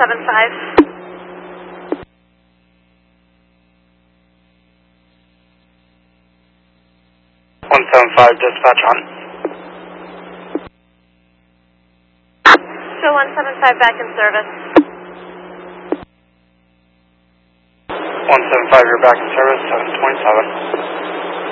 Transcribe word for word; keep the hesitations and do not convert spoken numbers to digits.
seven five. one seven five, dispatch on. Show one seven five back in service. one seven five, you're back in service, seven twenty-seven.